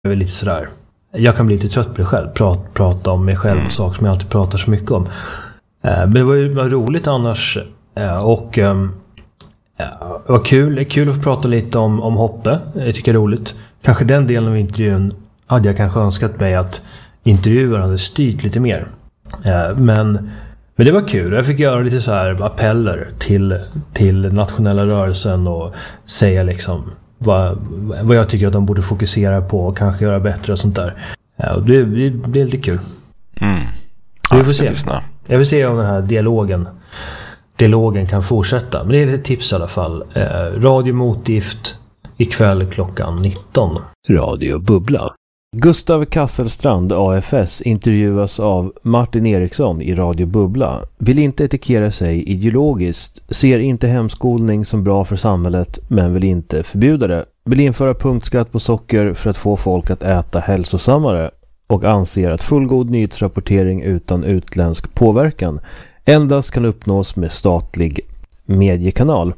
är lite sådär. Jag kan bli lite trött på det själv. Prata om mig själv och saker som jag alltid pratar så mycket om. Men det var ju roligt annars. Och det var kul att få prata lite om Hoppe. Jag tycker det är roligt. Kanske den delen av intervjun hade jag kanske önskat mig att intervjuaren hade styrt lite mer. Men det var kul. Jag fick göra lite så här appeller till nationella rörelsen och säga liksom vad jag tycker att de borde fokusera på och kanske göra bättre och sånt där. Och det är lite kul. Vi får se. Jag vill se om den här dialogen kan fortsätta. Men det är ett tips i alla fall. Radio Motgift ikväll klockan 19. Radio Bubbla. Gustav Kasselstrand, AFS, intervjuas av Martin Eriksson i Radio Bubbla. Vill inte etikera sig ideologiskt, ser inte hemskolning som bra för samhället men vill inte förbjuda det. Vill införa punktskatt på socker för att få folk att äta hälsosammare och anser att fullgod nyhetsrapportering utan utländsk påverkan endast kan uppnås med statlig mediekanal.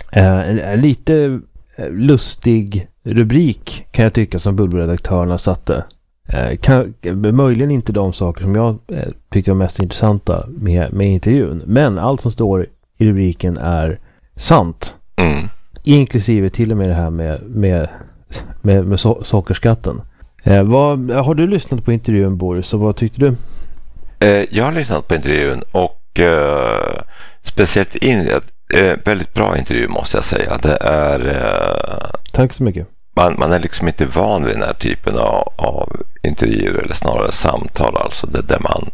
Lite lustig rubrik kan jag tycka som Bubbleredaktörerna satte. Möjligen inte de saker som jag tyckte var mest intressanta med intervjun. Men allt som står i rubriken är sant. Inklusive till och med det här med sockerskatten. Har du lyssnat på intervjun, Boris, och vad tyckte du? Jag har lyssnat på intervjun och speciellt väldigt bra intervju måste jag säga. Det är tack så mycket. Man är liksom inte van vid den här typen av intervjuer eller snarare samtal, alltså där man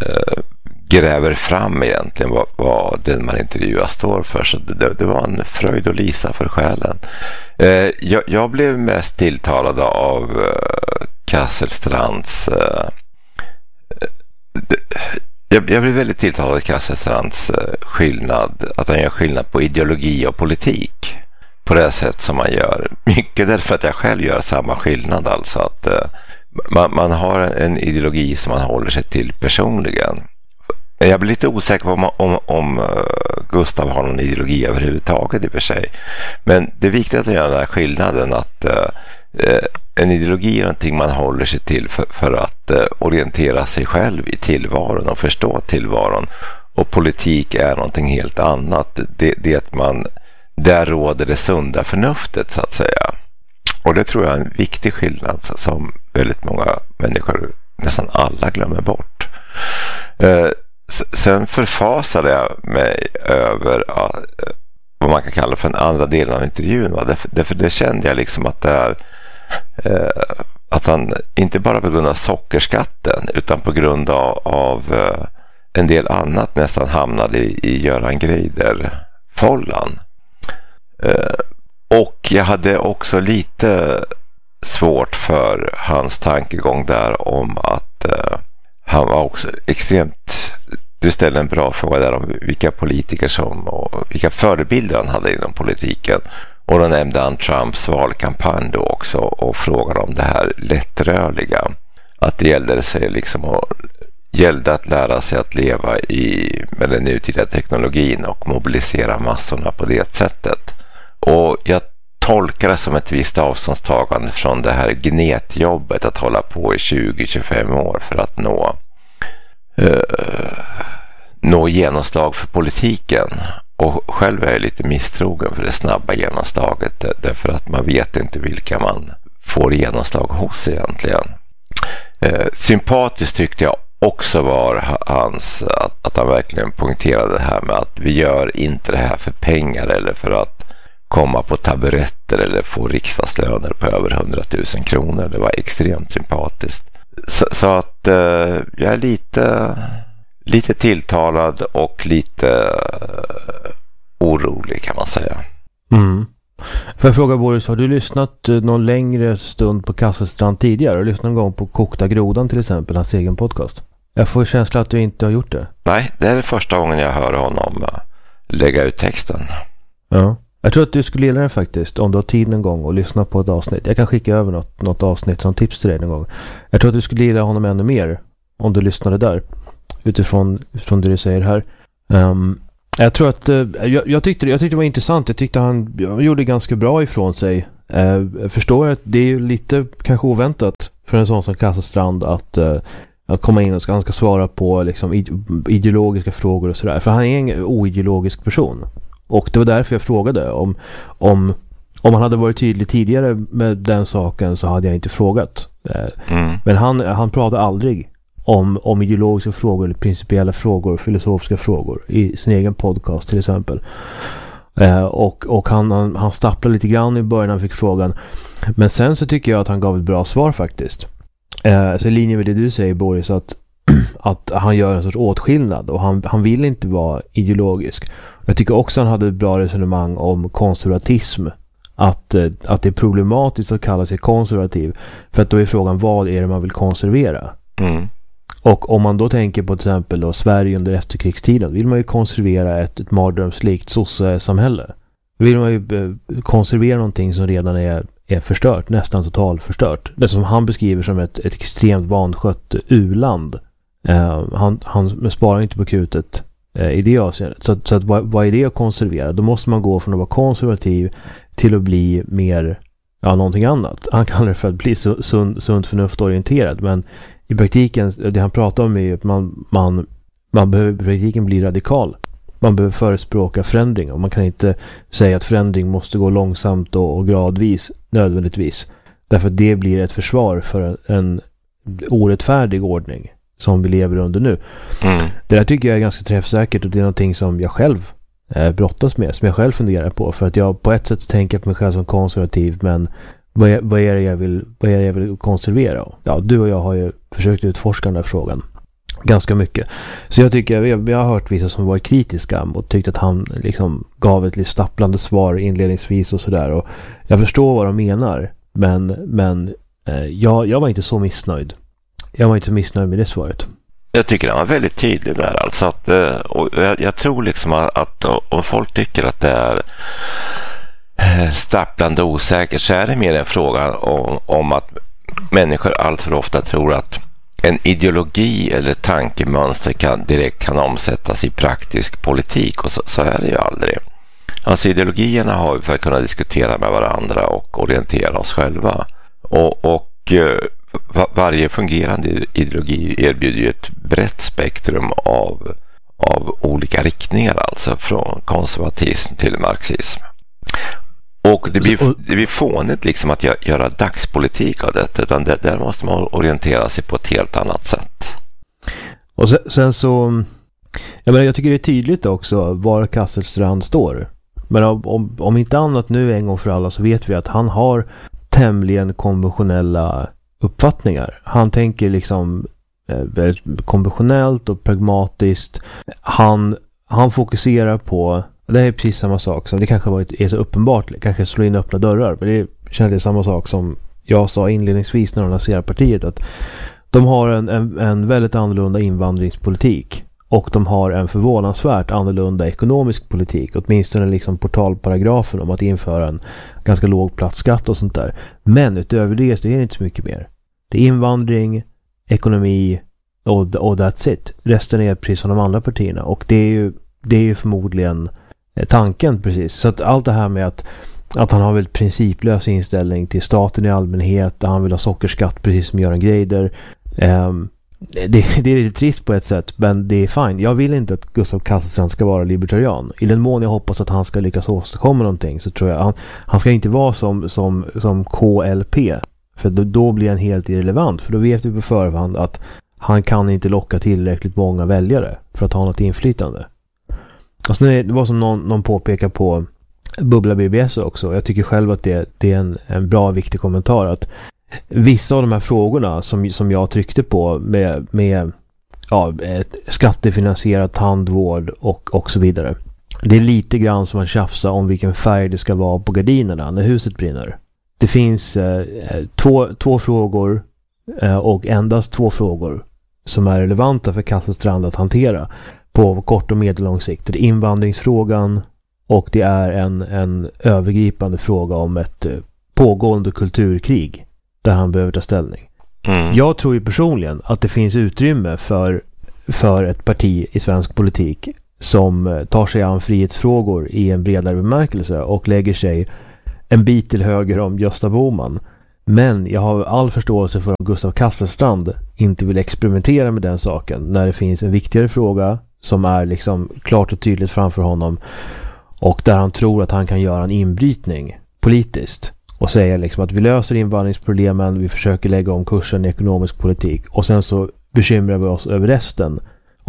gräver fram egentligen vad den man intervjuar står för. Så det var en fröjd och lisa för själen. Jag blev mest tilltalad av Kasselstrands jag blev väldigt tilltalad av Kasselstrands skillnad, att han gör skillnad på ideologi och politik på det sätt som man gör. Mycket därför att jag själv gör samma skillnad, alltså att man har en ideologi som man håller sig till personligen. Jag blir lite osäker på om Gustav har någon ideologi överhuvudtaget i och för sig. Men det är viktigt att göra den här skillnaden, att en ideologi är någonting man håller sig till för att orientera sig själv i tillvaron och förstå tillvaron. Och politik är någonting helt annat. Det att där råder det sunda förnuftet, så att säga. Och det tror jag är en viktig skillnad som väldigt många människor, nästan alla, glömmer bort. Sen förfasade jag mig över vad man kan kalla för en andra delen av intervjun. Därför det kände jag liksom att det är att han inte bara på grund av sockerskatten utan på grund av en del annat nästan hamnade i Göran Greider-follan. Och jag hade också lite svårt för hans tankegång där om att han var också extremt... Du ställde en bra fråga där om vilka politiker och vilka förebilder han hade inom politiken. Och då nämnde han Trumps valkampanj då också och frågade om det här lättrörliga. Att det gällde att lära sig att leva med den nutida teknologin och mobilisera massorna på det sättet. Och jag tolkar det som ett visst avståndstagande från det här gnetjobbet att hålla på i 20-25 år för att nå genomslag för politiken. Och själv är jag lite misstrogen för det snabba genomslaget, därför att man vet inte vilka man får genomslag hos egentligen. Sympatiskt tyckte jag också var att han verkligen poängterade det här med att vi gör inte det här för pengar eller för att komma på taburetter eller få riksdagslöner på över 100 000 kronor. Det var extremt sympatiskt. Så att jag är lite tilltalad och lite orolig, kan man säga. Får jag fråga, Boris, har du lyssnat någon längre stund på Kasselstrand tidigare? Har du lyssnat någon gång på Kokta Grodan till exempel, hans egen podcast? Jag får känsla att du inte har gjort det. Nej, det är första gången jag hör honom lägga ut texten. Ja, jag tror att du skulle gilla den faktiskt, om du har tid en gång och lyssna på ett avsnitt. Jag kan skicka över något avsnitt som tips till dig någon gång. Jag tror att du skulle gilla honom ännu mer om du lyssnade där, utifrån det du säger här. Jag tror att jag tyckte det var intressant. Jag tyckte han gjorde ganska bra ifrån sig Förstår att det är ju lite kanske oväntat för en sån som Kasselstrand att komma in och han ska svara på liksom ideologiska frågor och sådär. För han är en oideologisk person. Och det var därför jag frågade om han hade varit tydlig tidigare med den saken så hade jag inte frågat. Men han pratar aldrig om ideologiska frågor eller principiella frågor, filosofiska frågor i sin egen podcast till exempel. Och han stapplade lite grann i början när han fick frågan. Men sen så tycker jag att han gav ett bra svar faktiskt. Så i linje med det du säger, Boris, att han gör en sorts åtskillnad och han vill inte vara ideologisk. Jag tycker också han hade ett bra resonemang om konservatism. Att det är problematiskt att kalla sig konservativ. För att då är frågan, vad är det man vill konservera? Och om man då tänker på till exempel då Sverige under efterkrigstiden, vill man ju konservera ett mardrömslikt sosse-samhälle. Då vill man ju konservera någonting som redan är förstört, nästan totalt förstört. Det som han beskriver som ett extremt vanskött u-land. Han sparar inte på krutet i det avseendet. Så att vad är det att konservera? Då måste man gå från att vara konservativ till att bli mer någonting annat. Han kallar det för att bli sunt förnuftorienterad, men i praktiken, det han pratar om är att man behöver i praktiken bli radikal. Man behöver förespråka förändring och man kan inte säga att förändring måste gå långsamt och gradvis nödvändigtvis. Därför att det blir ett försvar för en orättfärdig ordning som vi lever under nu. Det där tycker jag är ganska träffsäkert och det är någonting som jag själv brottas med, som jag själv funderar på. För att jag på ett sätt tänker på mig själv som konservativ, men vad är det jag vill konservera? Ja, du och jag har ju försökt utforska den här frågan ganska mycket. Så jag tycker, jag har hört vissa som varit kritiska och tyckt att han liksom gav ett lite stapplande svar inledningsvis och sådär. Och jag förstår vad de menar, men jag var inte så missnöjd. Jag var inte så missnöjd med det svaret. Jag tycker han var väldigt tydlig där. Alltså att, och jag tror liksom att om folk tycker att det är stapplande osäkert, så är det mer en fråga om att människor allt för ofta tror att en ideologi eller tankemönster direkt kan omsättas i praktisk politik, och så är det ju aldrig. Alltså ideologierna har vi för att kunna diskutera med varandra och orientera oss själva. Och varje fungerande ideologi erbjuder ju ett brett spektrum av olika riktningar, alltså från konservatism till marxism. Och det blir fånigt liksom att göra dagspolitik av detta, utan där måste man orientera sig på ett helt annat sätt. Och sen så, jag tycker det är tydligt också var Kasselstrand står. Men om inte annat nu en gång för alla, så vet vi att han har tämligen konventionella uppfattningar. Han tänker liksom konventionellt och pragmatiskt. Han fokuserar på, det är precis samma sak som det kanske är så uppenbart, kanske slå in öppna dörrar, men det känns samma sak som jag sa inledningsvis när de lanserade partiet, att de har en väldigt annorlunda invandringspolitik och de har en förvånansvärt annorlunda ekonomisk politik, åtminstone liksom portalparagrafen om att införa en ganska låg platsskatt och sånt där. Men utöver det så är det inte så mycket mer. Det är invandring, ekonomi och that's it. Resten är precis som de andra partierna, och det är ju förmodligen tanken precis. Så att allt det här med att han har väldigt principlös inställning till staten i allmänhet, han vill ha sockerskatt precis som Göran Greider, det är lite trist på ett sätt, men det är fine. Jag vill inte att Gustav Kasselstrand ska vara libertarian. I den mån jag hoppas att han ska lyckas åstadkomma någonting, så tror jag han ska inte vara som KLP, för då blir han helt irrelevant, för då vet vi på förhand att han kan inte locka tillräckligt många väljare för att ha något inflytande. Alltså det var som någon påpekar på Bubbla BBS också. Jag tycker själv att det är en bra, viktig kommentar, att vissa av de här frågorna som jag tryckte på med skattefinansierad tandvård och så vidare. Det är lite grann som att tjafsa om vilken färg det ska vara på gardinerna när huset brinner. Det finns två frågor och endast två frågor som är relevanta för Kasselstrand att hantera på kort och medellång sikt. Det är invandringsfrågan och det är en övergripande fråga om ett pågående kulturkrig där han behöver ta ställning. Jag tror ju personligen att det finns utrymme för ett parti i svensk politik som tar sig an frihetsfrågor i en bredare bemärkelse och lägger sig en bit till höger om Gösta Bohman. Men jag har all förståelse för om Gustav Kasselstrand inte vill experimentera med den saken när det finns en viktigare fråga som är liksom klart och tydligt framför honom och där han tror att han kan göra en inbrytning politiskt och säga liksom att vi löser invandringsproblemen, vi försöker lägga om kursen i ekonomisk politik och sen så bekymrar vi oss över resten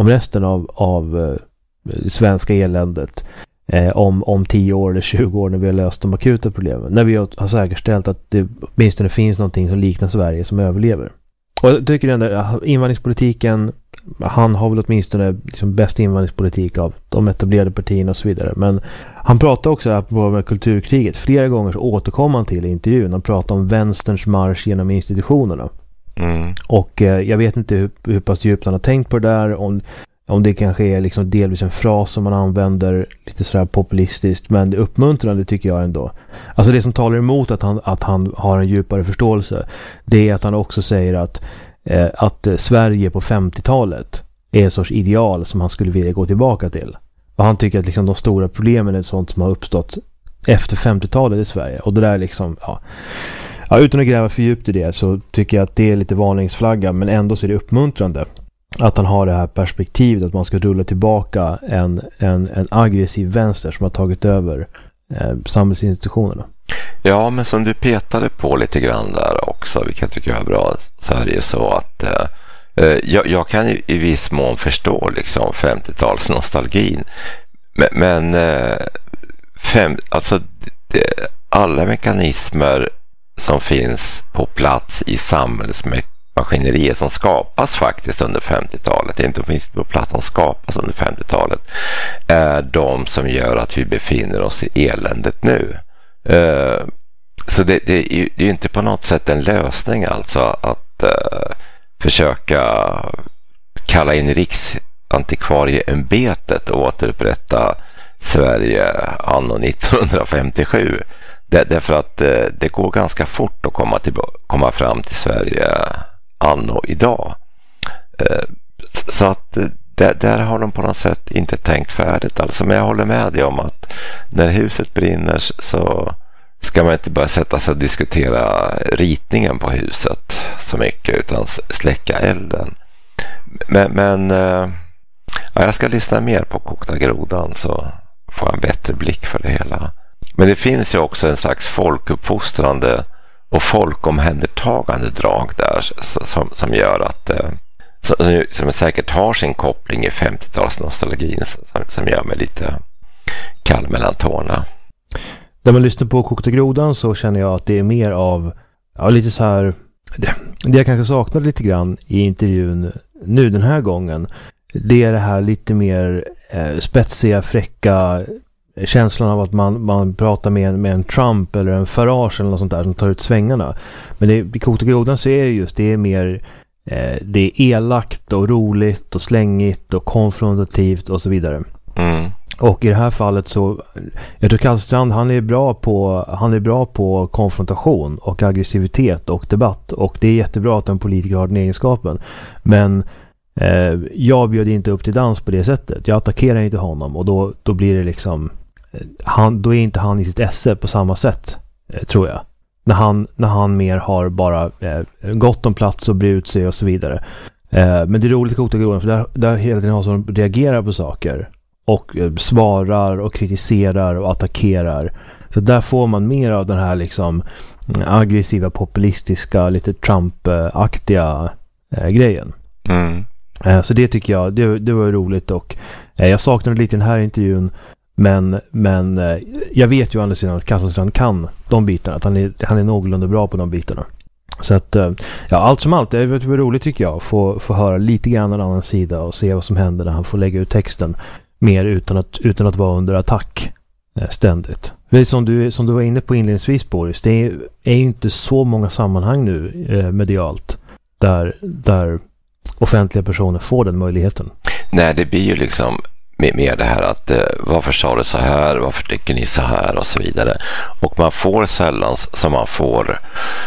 av svenska eländet om 10 år eller 20 år när vi har löst de akuta problemen. När vi har säkerställt att det åtminstone finns någonting som liknar Sverige som överlever. Och jag tycker den där invandringspolitiken, han har väl åtminstone liksom bäst invandringspolitik av de etablerade partierna och så vidare. Men han pratar också om kulturkriget. Flera gånger så återkom han till i intervjun. Han pratar om vänsterns marsch genom institutionerna. Och jag vet inte hur pass djupt han har tänkt på det där. Om det kanske är liksom delvis en fras som man använder lite sådär populistiskt. Men det uppmuntrande tycker jag ändå. Alltså det som talar emot att han har en djupare förståelse. Det är att han också säger att Sverige på 50-talet är en sorts ideal som han skulle vilja gå tillbaka till. Och han tycker att liksom de stora problemen är sånt som har uppstått efter 50-talet i Sverige. Och det där liksom, ja, utan att gräva för djupt i det så tycker jag att det är lite varningsflagga, men ändå så är det uppmuntrande att han har det här perspektivet att man ska rulla tillbaka en aggressiv vänster som har tagit över samhällsinstitutionerna. Ja, men som du petade på lite grann där också, vilket jag tycker är bra, så är det ju så att jag kan ju i viss mån förstå liksom 50-talsnostalgin, men alltså alla mekanismer som finns på plats i samhällsmaskineriet som skapas faktiskt under 50-talet, inte finns på plats som skapas under 50-talet, är de som gör att vi befinner oss i eländet nu. Så det är ju inte på något sätt en lösning alltså att försöka kalla in Riksantikvarieämbetet och återupprätta Sverige anno 1957. Därför att det går ganska fort att komma fram till Sverige anno idag. Så att där har de på något sätt inte tänkt färdigt. Alltså, men jag håller med dig om att när huset brinner så ska man inte bara sätta sig och diskutera ritningen på huset så mycket, utan släcka elden. Men jag ska lyssna mer på Kokta grodan så får jag en bättre blick för det hela. Men det finns ju också en slags folkuppfostrande och folkomhändertagande drag där som gör att som säkert har sin koppling i 50-talsnostalgin som gör mig lite kall mellan tårna. När man lyssnar på Kokta grodan så känner jag att det är mer av lite så här, det jag kanske saknade lite grann i intervjun nu den här gången, det är det här lite mer spetsiga, fräcka känslan av att man pratar med en Trump eller en Farage eller något sånt där som tar ut svängarna. Men i Kokta grodan så är det just, det är mer det är elakt och roligt och slängigt och konfrontativt och så vidare. Och i det här fallet så jag tror Kasselstrand han är bra på konfrontation och aggressivitet och debatt, och det är jättebra att en politiker har den egenskapen, men jag bjöd inte upp till dans på det sättet. Jag attackerar inte honom, och då blir det liksom då är inte han i sitt esse på samma sätt, tror jag. När han mer har bara gått om plats och brytt sig och så vidare. Men det är roligt att Kokta grodan, för där hela tiden har som reagerar på saker och svarar och kritiserar och attackerar. Så där får man mer av den här liksom aggressiva, populistiska, lite Trump-aktiga grejen. Så det tycker jag, det var roligt, och jag saknade lite den här intervjun, men jag vet ju å andra sidan att Kasselstrand kan de bitarna, att han är någorlunda bra på de bitarna. Så att allt som allt, det var roligt tycker jag, få höra lite grann en annan sida och se vad som händer när han får lägga ut texten mer utan att vara under attack ständigt. Som du var inne på inledningsvis, Boris, det är ju inte så många sammanhang nu medialt där offentliga personer får den möjligheten. Nej, det blir ju liksom mer det här att varför sa du så här, varför tycker ni så här och så vidare. Och man får sällan som man får.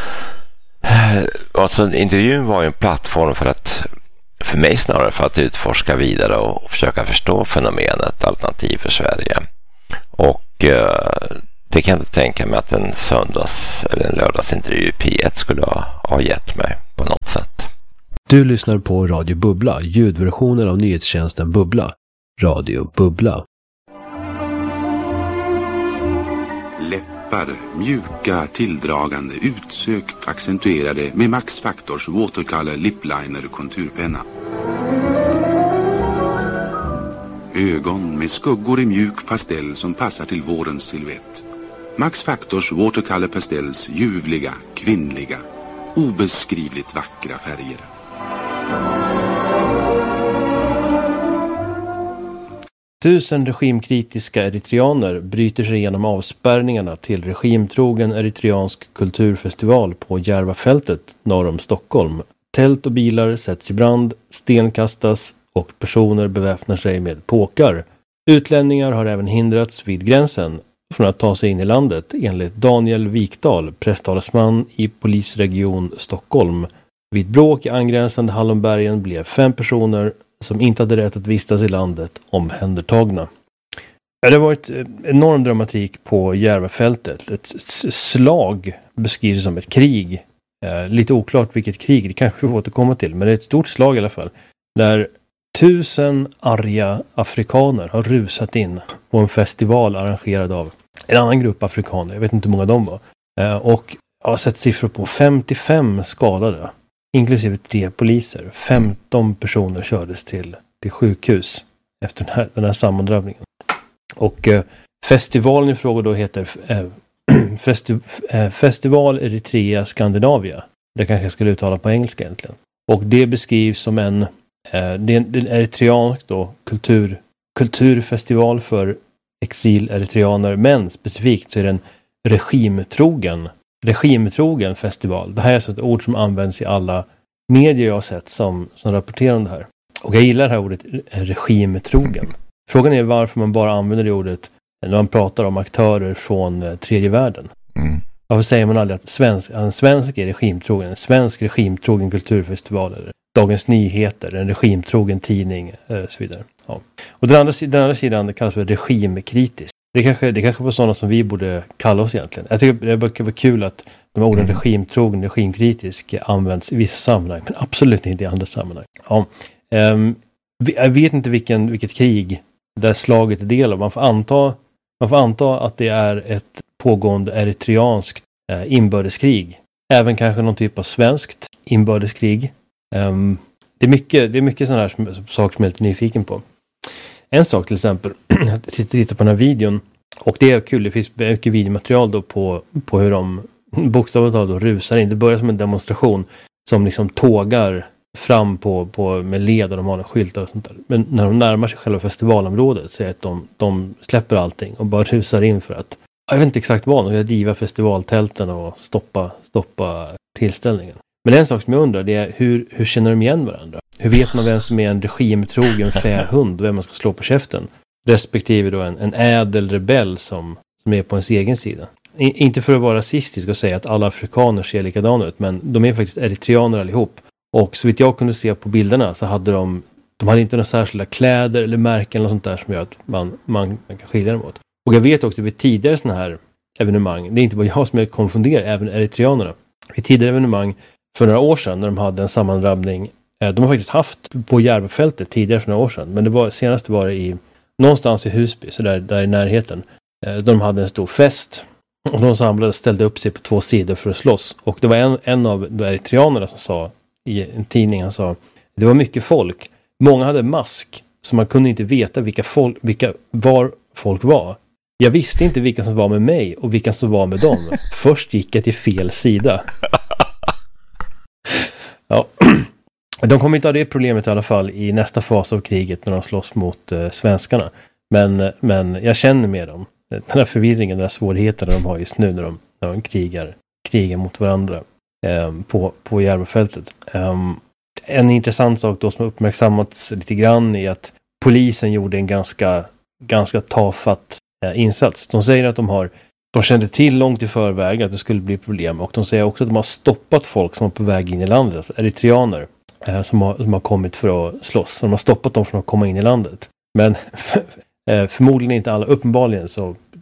Alltså intervjun var ju en plattform för mig snarare för att utforska vidare och försöka förstå fenomenet Alternativ för Sverige. Och Det kan jag inte tänka mig att en söndags eller en lördagsintervju i P1 skulle ha gett mig på något sätt. Du lyssnar på Radio Bubbla, ljudversionen av nyhetstjänsten Bubbla. Radio Bubbla. Läppar, mjuka, tilldragande, utsökt, accentuerade med Max Factors Watercolor Lipliner konturpenna. Ögon med skuggor i mjuk pastell som passar till vårens silhuett. Max Factors Watercolor Pastels ljuvliga, kvinnliga, obeskrivligt vackra färger. Tusen regimkritiska eritreaner bryter sig igenom avspärrningarna till regimtrogen eritreansk kulturfestival på Järvafältet norr om Stockholm. Tält och bilar sätts i brand, sten kastas och personer beväpnar sig med påkar. Utlänningar har även hindrats vid gränsen från att ta sig in i landet enligt Daniel Wikdahl, presstalesman i polisregion Stockholm. Vid bråk i angränsande Hallonbergen blev 5 personer som inte hade rätt att vistas i landet omhändertagna. Det har varit enorm dramatik på Järvafältet. Ett slag beskrivs som ett krig. Lite oklart vilket krig, det kanske vi får återkomma till, men det är ett stort slag i alla fall. Där 1000 arga afrikaner har rusat in på en festival arrangerad av en annan grupp afrikaner. Jag vet inte hur många de var. Och jag har sett siffror på 55 skadade. Inklusive 3 poliser. 15 personer kördes till sjukhus efter den här sammandrabbningen. Och festivalen i fråga då heter Festival Eritrea Skandinavia. Det kanske jag skulle uttala på engelska egentligen. Och det beskrivs som en eritreansk då kulturfestival för exil-eritreaner, men specifikt så är det en regimtrogen festival. Det här är alltså ett ord som används i alla medier jag har sett som rapporterar om det här. Och jag gillar det här ordet regimtrogen. Frågan är varför man bara använder det ordet när man pratar om aktörer från tredje världen. Varför säger man aldrig att en svensk är regimtrogen, en svensk regimtrogen kulturfestival eller Dagens Nyheter, en regimtrogen tidning och så vidare. Ja. Och den andra sidan det kallas för regimkritisk. Det kanske var sådana som vi borde kalla oss egentligen. Jag tycker det brukar vara kul att de här orden regimtrogen, regimkritisk används i vissa sammanhang, men absolut inte i andra sammanhang. Ja. Jag vet inte vilket krig det slaget är del av. Man får anta att det är ett pågående eritreanskt inbördeskrig. Även kanske någon typ av svenskt inbördeskrig. Det är mycket sådana här saker som jag är lite nyfiken på. En sak till exempel, jag tittar på den här videon och det är kul, det finns mycket videomaterial då på hur de bokstavligt talat då rusar in. Det börjar som en demonstration som liksom tågar fram med led och de har några skyltar och sånt där. Men när de närmar sig själva festivalområdet så är att de släpper allting och bara rusar in för att, jag vet inte exakt vad, de ska driva festivaltälten och stoppa tillställningen. Men en sak som jag undrar det är hur känner de igen varandra? Hur vet man vem som är en regimtrogen fähund och vem man ska slå på käften? Respektive då en ädel rebell som är på ens egen sida. Inte för att vara rasistisk och säga att alla afrikaner ser likadana ut, men de är faktiskt eritreaner allihop. Och så vitt jag kunde se på bilderna så hade de hade inte några särskilda kläder eller märken eller sånt där som gör att man kan skilja dem åt. Och jag vet också vid tidigare sådana här evenemang, det är inte bara jag som är konfunderad, även eritreanerna. Vid tidigare evenemang för några år sedan när de hade en sammandrabbning, de har faktiskt haft på Järvafältet tidigare för några år sedan, men senast var det någonstans i Husby, så där i närheten. De hade en stor fest och de ställde upp sig på 2 sidor för att slåss. Och det var en av de eritreanerna som sa i en tidning, han sa, det var mycket folk. Många hade mask så man kunde inte veta var folk var. Jag visste inte vilka som var med mig och vilka som var med dem. Först gick jag till fel sida. Ja. De kommer inte ha det problemet i alla fall i nästa fas av kriget när de slåss mot svenskarna. Men jag känner med dem. Den här förvirringen, den här svårigheten de har just nu när de krigar mot varandra på Järvafältet. En intressant sak då som har uppmärksammats lite grann är att polisen gjorde en ganska tafatt insats. De säger att de kände till långt i förväg att det skulle bli problem, och de säger också att de har stoppat folk som var på väg in i landet, alltså eritreaner som har kommit för att slåss. De har stoppat dem från att komma in i landet. Men förmodligen inte alla, uppenbarligen så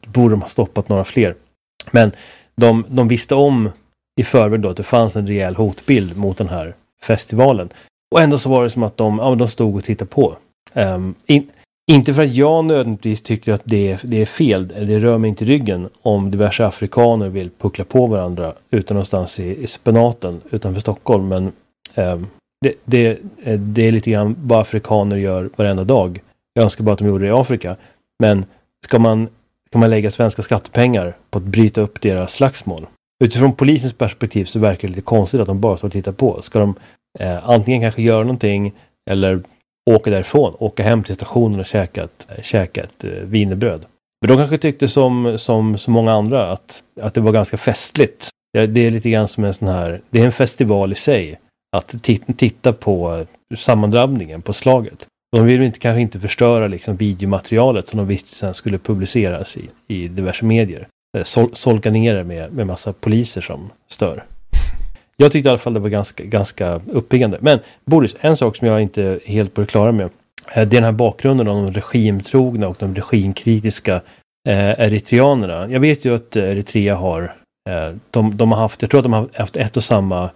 borde de ha stoppat några fler. Men de visste om i förväg då att det fanns en rejäl hotbild mot den här festivalen. Och ändå så var det som att de stod och tittade på. Inte för att jag nödvändigtvis tycker att det är fel, det rör mig inte i ryggen om diverse afrikaner vill puckla på varandra utan någonstans i spenaten utanför Stockholm. Men det är lite grann vad afrikaner gör varenda dag. Jag önskar bara att de gjorde det i Afrika. Men ska man lägga svenska skattepengar på att bryta upp deras slagsmål? Utifrån polisens perspektiv så verkar det lite konstigt att de bara står och tittar på. Ska de antingen kanske göra någonting eller åka därifrån, åka hem till stationen och käka ett wienerbröd. Men de kanske tyckte som så många andra att det var ganska festligt. Det är lite grann som en sån här, det är en festival i sig att titta på sammandrabbningen på slaget. De vill kanske inte förstöra liksom videomaterialet som de visste sen skulle publiceras i diverse medier. Solka ner det med massa poliser som stör. Jag tyckte i alla fall det var ganska uppiggande. Men Boris, en sak som jag inte är helt på det klara med. Det är den här bakgrunden om de regimtrogna och de regimkritiska eritreanerna. Jag vet ju att Eritrea har de har haft, jag tror att de har haft ett och samma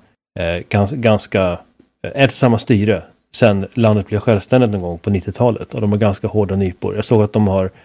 styre sen landet blev självständigt någon gång på 90-talet. Och de har ganska hårda nypor. Jag såg att de har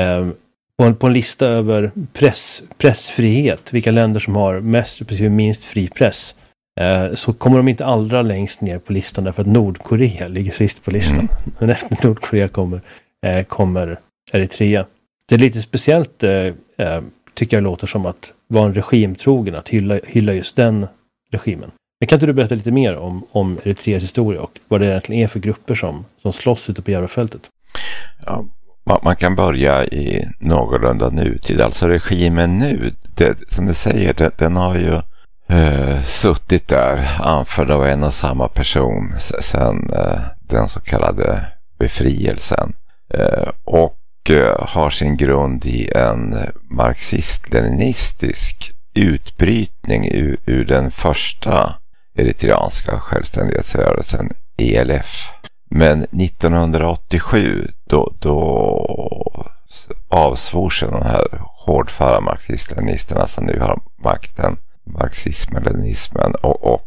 på en lista över pressfrihet, vilka länder som har mest respektive minst fri press, så kommer de inte allra längst ner på listan därför att Nordkorea ligger sist på listan. Men efter Nordkorea kommer Eritrea. Det är lite speciellt tycker jag låter som att vara en regimtrogen, att hylla just den regimen. Men kan inte du berätta lite mer om Eritreas historia och vad det egentligen är för grupper som slåss ute på Järvafältet? Ja, man kan börja i någorlunda nutid. Alltså regimen nu, som du säger, den har ju suttit där anförd av en och samma person sedan den så kallade befrielsen. Och har sin grund i en marxist-leninistisk utbrytning ur den försvara eritreanska självständighetsrörelsen ELF. Men 1987 då avsvors de här hårdföra marxist-leninisterna som nu har makten, marxismen-leninismen, och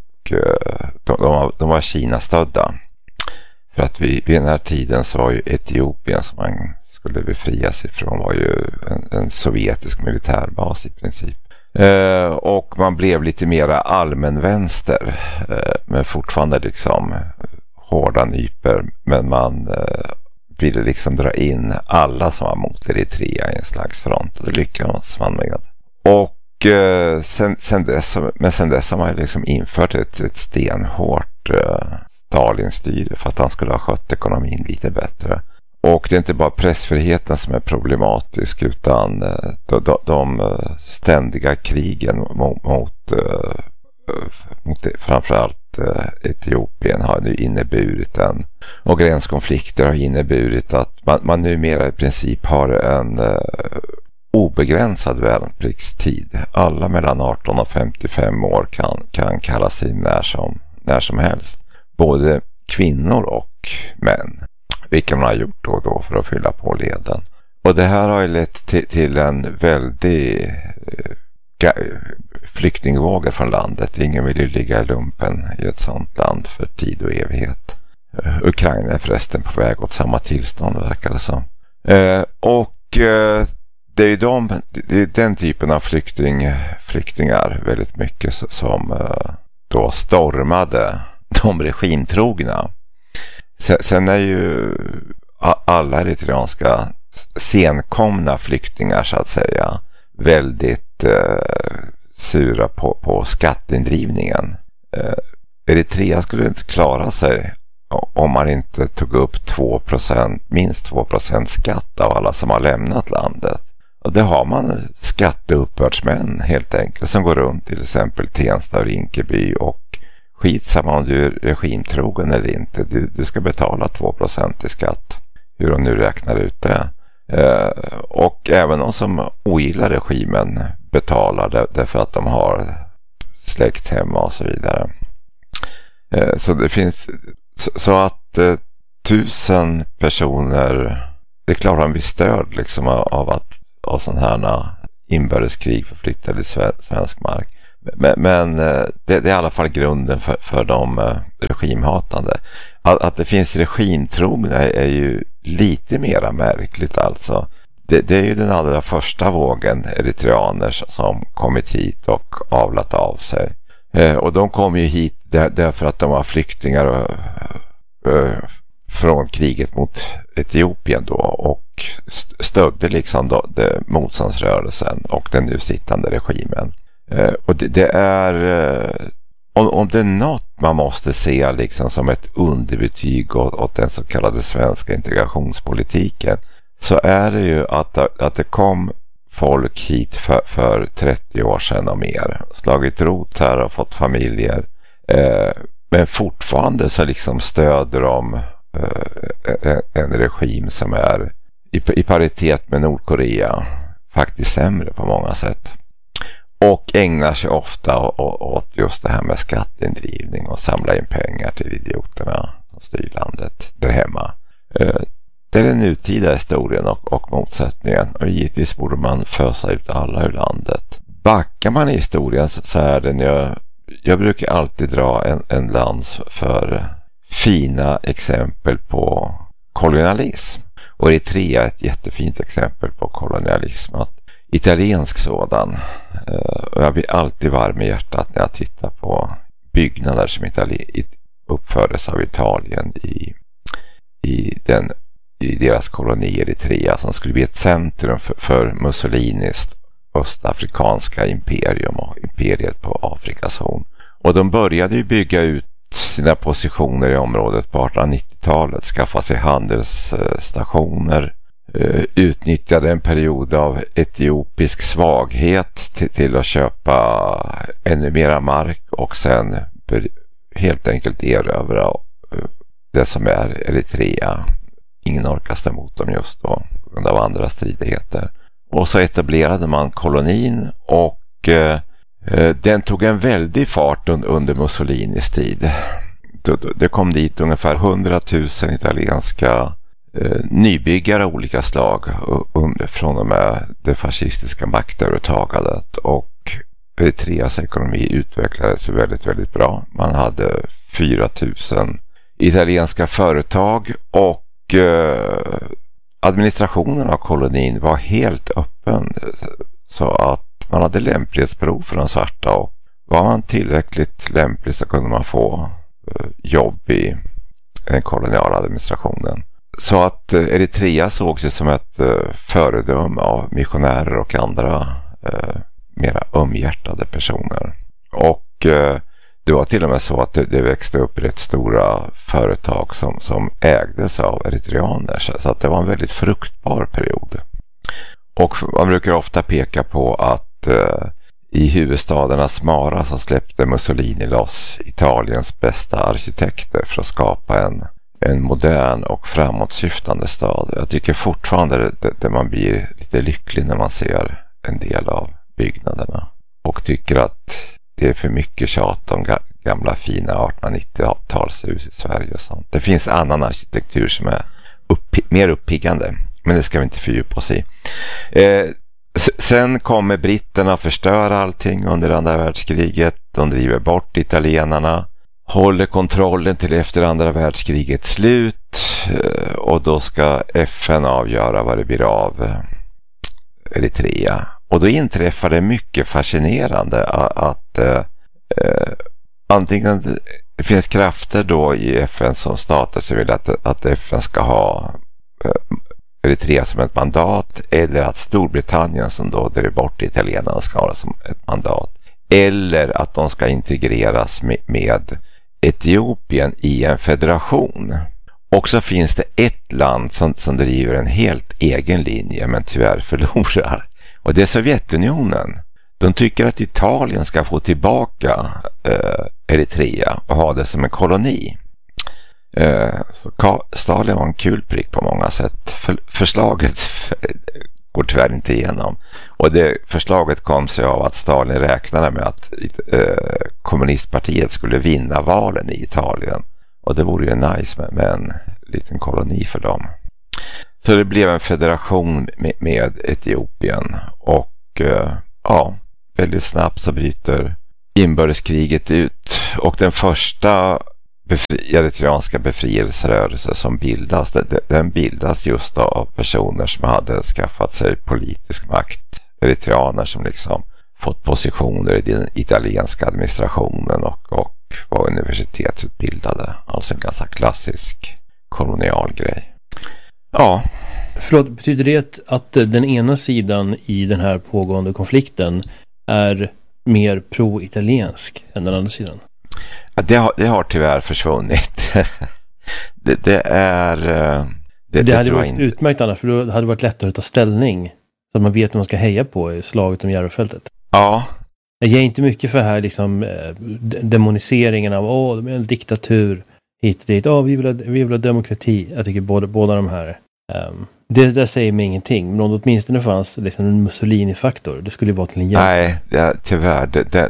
de var Kina-stödda. För att vid den här tiden så var ju Etiopien, som man skulle befrias ifrån, var ju en sovjetisk militärbas i princip. Och man blev lite mera allmänvänster, men fortfarande liksom hårda nyper, men man ville liksom dra in alla som var mot Eritrea i en slags front, och det lyckades man med. Och sen dess har man liksom infört ett stenhårt Stalin-styre, fast han skulle ha skött ekonomin lite bättre. Och det är inte bara pressfriheten som är problematisk, utan de ständiga krigen mot framförallt Etiopien har nu inneburit och gränskonflikter har inneburit att man numera i princip har en obegränsad värnpliktstid. Alla mellan 18 och 55 år kan kalla sig när som helst. Både kvinnor och män. Vilka man har gjort då och då för att fylla på leden. Och det här har ju lett till en väldig flyktingvågor från landet. Ingen vill ju ligga i lumpen i ett sånt land för tid och evighet. Ukraina är förresten på väg åt samma tillstånd, verkar det som. Det är ju den typen av flyktingar väldigt mycket som då stormade de regimtrogna. Sen är ju alla eritreanska senkomna flyktingar så att säga väldigt sura på skatteindrivningen. Eritrea skulle inte klara sig om man inte tog upp minst 2% skatt av alla som har lämnat landet. Och det har man skatteuppbördsmän helt enkelt som går runt till exempel Tensta och Rinkeby, och skitsamma om du är regimtrogen eller inte. Du ska betala 2% i skatt. Hur de nu räknar ut det. Och även de som ogillar regimen betalar därför att de har släkt hemma och så vidare. Så det finns så att 1000 personer, det klarar en viss stöd liksom av att av sådana här inbördeskrig förflyttade i svensk mark. Men det är i alla fall grunden för de regimhatande. Att det finns regimtrogna är ju lite mera märkligt alltså. Det är ju den allra första vågen eritreaner som kommit hit och avlat av sig. Och de kom ju hit därför att de var flyktingar från kriget mot Etiopien då och stödde liksom motståndsrörelsen och den nu sittande regimen. Och det är om det är något man måste se liksom som ett underbetyg åt den så kallade svenska integrationspolitiken, så är det ju att det kom folk hit för 30 år sedan och mer, slagit rot här och fått familjer, men fortfarande så liksom stöder de en regim som är i paritet med Nordkorea, faktiskt sämre på många sätt, och ägnar sig ofta åt just det här med skatteindrivning och samla in pengar till idioterna som styr landet där hemma. Det är den nutida historien och motsättningen, och givetvis borde man fösa ut alla ur landet. Backar man i historien så är den jag brukar alltid dra en lans för fina exempel på kolonialism. Och Eritrea är ett jättefint exempel på kolonialism. Italiensk sådan. Jag blir alltid varm i hjärtat när jag tittar på byggnader som uppfördes av Italien i deras koloni Eritrea, som skulle bli ett centrum för Mussolinis östafrikanska imperium och imperiet på Afrikas horn. Och de började ju bygga ut sina positioner i området på 1890-talet, skaffa sig handelsstationer, utnyttjade en period av etiopisk svaghet till att köpa ännu mera mark och sen helt enkelt erövra det som är Eritrea. Ingen orkar stå emot dem just då på grund av andra stridigheter. Och så etablerade man kolonin, och den tog en väldig fart under Mussolinis tid. Det kom dit ungefär 100 000 italienska nybyggare av olika slag från och med det fascistiska maktövertagandet, och Eritreas ekonomi utvecklades väldigt, väldigt bra. Man hade 4 000 italienska företag, och administrationen av kolonin var helt öppen, så att man hade lämplighetsprov för de svarta, och var man tillräckligt lämplig så kunde man få jobb i den koloniala administrationen. Så att Eritrea såg sig som ett föredöme av missionärer och andra mera ömhjärtade personer. Och det var till och med så att det växte upp rätt stora företag som ägdes av eritreaner, så att det var en väldigt fruktbar period. Och man brukar ofta peka på att i huvudstaden Asmara så släppte Mussolini loss Italiens bästa arkitekter för att skapa en modern och framåtsyftande stad. Jag tycker fortfarande att man blir lite lycklig när man ser en del av byggnaderna, och tycker att det är för mycket tjat om gamla fina 1890-talshus i Sverige och sånt. Det finns annan arkitektur som är mer uppiggande, men det ska vi inte fördjupa oss i. Sen kommer britterna att förstöra allting under andra världskriget. De driver bort italienarna, håller kontrollen till efter andra världskrigets slut, och då ska FN avgöra vad det blir av Eritrea. Och då inträffar det mycket fascinerande att antingen det finns krafter då i FN som stater som vill att FN ska ha Eritrea som ett mandat, eller att Storbritannien som då driver bort italienarna ska ha det som ett mandat, eller att de ska integreras med Etiopien i en federation. Och så finns det ett land som driver en helt egen linje men tyvärr förlorar, och det är Sovjetunionen. De tycker att Italien ska få tillbaka Eritrea och ha det som en koloni. Så Stalin var en kul prick på många sätt. Förslaget går tyvärr inte igenom. Och det förslaget kom sig av att Stalin räknade med att kommunistpartiet skulle vinna valen i Italien. Och det vore ju nice med en liten koloni för dem. Så det blev en federation med Etiopien och väldigt snabbt så bryter inbördeskriget ut och den första eritreanska befrielserörelse som bildas, den bildas just av personer som hade skaffat sig politisk makt. Eritreaner som liksom fått positioner i den italienska administrationen och var universitetsutbildade. Alltså en ganska klassisk kolonial grej. Ja. Förlåt, betyder det att den ena sidan i den här pågående konflikten är mer pro-italiensk än den andra sidan? Det har tyvärr försvunnit. det hade varit utmärkt annars, för då hade det varit lättare att ta ställning så att man vet hur man ska heja på i slaget om Järvafältet. Ja. Jag ger inte mycket för här liksom demoniseringen av en diktatur hit och dit. Vi vill ha demokrati. Jag tycker båda de här det där säger mig ingenting, men om det åtminstone fanns liksom en Mussolini-faktor, det skulle ju vara till en hjälp. Nej, tyvärr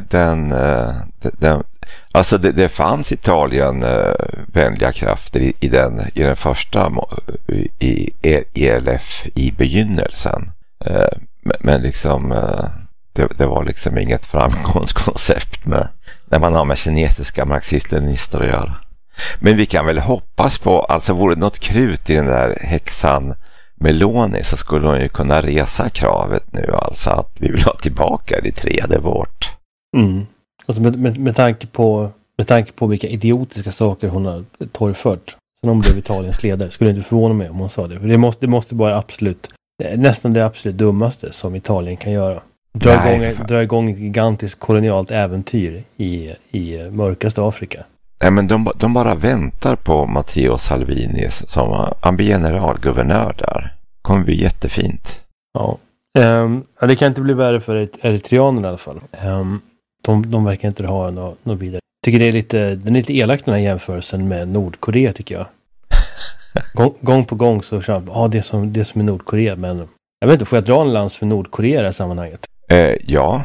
alltså det fanns Italien vänliga krafter i den första i ELF i begynnelsen. Men liksom det var liksom inget framgångskoncept när man har med kinesiska marxist-leninister att göra. Men vi kan väl hoppas på, alltså vore det något krut i den där häxan Meloni, så skulle hon ju kunna resa kravet nu, alltså att vi vill ha tillbaka Eritrea, det är vårt. Alltså med tanke på vilka idiotiska saker hon har torgfört sen hon blev Italiens ledare, skulle inte förvåna mig om hon sa det. För det måste vara nästan det absolut dummaste som Italien kan göra. Dra igång ett gigantiskt kolonialt äventyr i mörkaste Afrika. Nej, men de bara väntar på Matteo Salvini som han blir generalguvernör där. Kommer bli jättefint. Ja. Det kan inte bli värre för eritreanerna i alla fall. De verkar inte ha något vidare. Jag tycker den är lite elak den här jämförelsen med Nordkorea, tycker jag. Gång på gång så kör det som är Nordkorea, men jag vet inte, får jag dra en lans för Nordkorea i det här sammanhanget? Ja.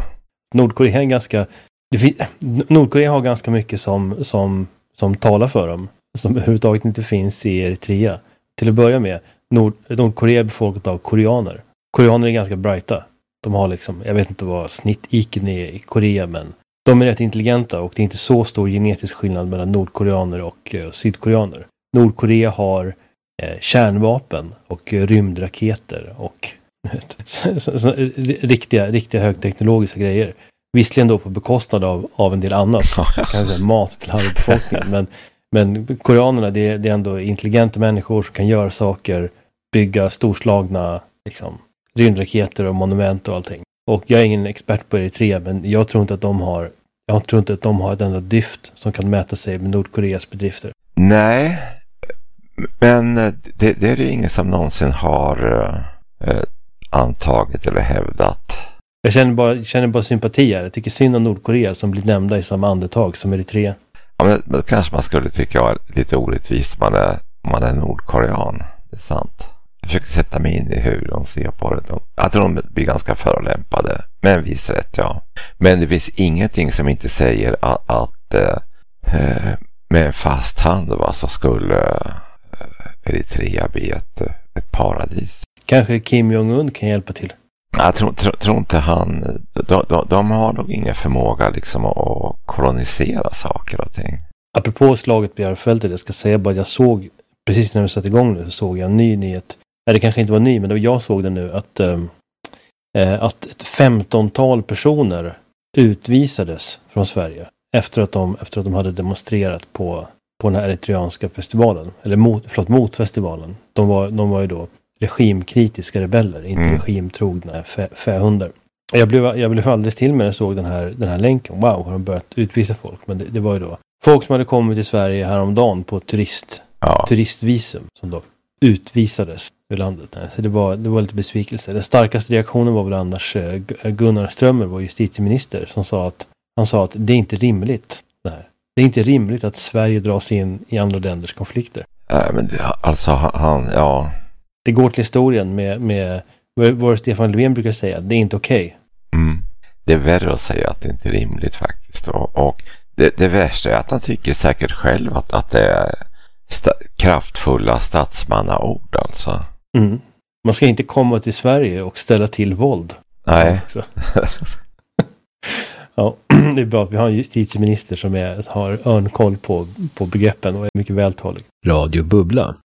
Nordkorea har ganska mycket som talar för dem, som överhuvudtaget inte finns i Eritrea. Till att börja med, Nordkorea är befolkat av koreaner. Koreaner är ganska brighta. De har liksom, jag vet inte vad snitt-IQ är i Korea, men de är rätt intelligenta och det är inte så stor genetisk skillnad mellan nordkoreaner och sydkoreaner. Nordkorea har kärnvapen och rymdraketer och riktiga högteknologiska grejer. Visserligen då på bekostnad av en del annat. Kanske mat till halva befolkningen. Men koreanerna, det är ändå intelligenta människor som kan göra saker, bygga storslagna liksom, rymdraketer och monument och allting. Och jag är ingen expert på Eritrea, men jag tror inte att de har ett enda dyft som kan mäta sig med Nordkoreas bedrifter. Nej, men det är det ingen som någonsin har antagit eller hävdat. Jag känner bara sympati här. Jag tycker synd om Nordkorea som blir nämnda i samma andetag som Eritrea. Ja, men kanske man skulle tycka var lite orättvist man är nordkorean. Det är sant. Jag försöker sätta mig in i hur de ser på det. Jag tror de blir ganska förolämpade. Med en viss rätt, ja. Men det finns ingenting som inte säger att med en fast hand så skulle Eritrea bli ett paradis. Kanske Kim Jong-Un kan hjälpa till. Jag tror inte han. De har nog ingen förmåga liksom att kolonisera saker och ting. Apropå slaget på Järvafältet, jag ska säga bara att jag såg, precis när vi satte igång nu, så såg jag en ny nyhet. Nej, det kanske inte var ny, men jag såg det nu att ett 15-tal personer utvisades från Sverige efter att de hade demonstrerat på den här eritreanska festivalen, eller mot festivalen. De var ju då regimkritiska rebeller, inte regimtrogna fähundar. Jag blev alldeles till när jag såg den här länken. Wow, har de börjat utvisa folk? Men det var ju då folk som hade kommit till Sverige häromdagen på turistvisum som då utvisades ur landet. Så det var lite besvikelse. Den starkaste reaktionen var väl annars Gunnar Strömmer, vår justitieminister, som sa att det är inte rimligt. Det är inte rimligt att Sverige dras in i andra länders konflikter. Men ja. Det går till historien med vad Stefan Löfven brukar säga, det är inte okej. Det är värre att säga att det inte är rimligt faktiskt. Och det värsta är att han tycker säkert själv att det är kraftfulla statsmannaord alltså. Mm. Man ska inte komma till Sverige och ställa till våld. Nej. Ja, det är bra att vi har en justitieminister som har örnkoll på begreppen och är mycket vältalig. Radio Bubbla.